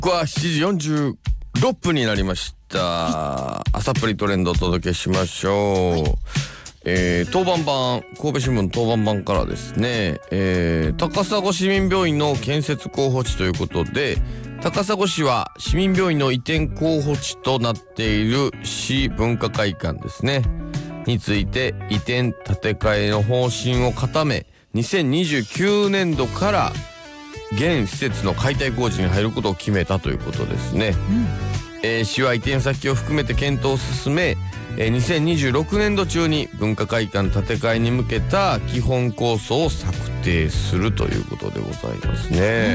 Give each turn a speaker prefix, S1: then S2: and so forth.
S1: は7時46分になりました。朝プリトレンドをお届けしましょう。当番版、神戸新聞当番版からですね、高砂市民病院の建設候補地ということで、高砂市は市民病院の移転候補地となっている市文化会館ですねについて、移転建て替えの方針を固め、2029年度から現施設の解体工事に入ることを決めたということですね。市は移転先を含めて検討を進め、2026年度中に文化会館建て替えに向けた基本構想を策定するということでございますね。